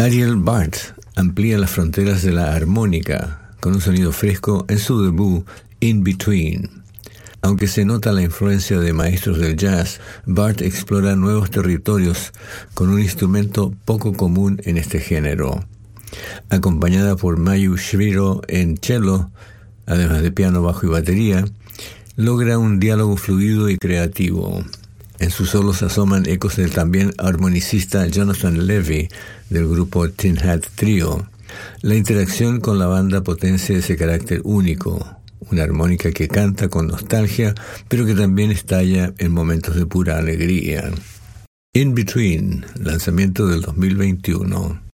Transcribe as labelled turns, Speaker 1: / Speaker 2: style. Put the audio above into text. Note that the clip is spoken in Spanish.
Speaker 1: Ariel Bart amplía las fronteras de la armónica con un sonido fresco en su debut In Between. Aunque se nota la influencia de maestros del jazz, Bart explora nuevos territorios con un instrumento poco común en este género. Acompañada por Mayu Shviro en cello, además de piano, bajo y batería, logra un diálogo fluido y creativo. En sus solos asoman ecos del también armonicista Jonathan Levy del grupo Tin Hat Trio. La interacción con la banda potencia ese carácter único, una armónica que canta con nostalgia, pero que también estalla en momentos de pura alegría. In Between, lanzamiento del 2021.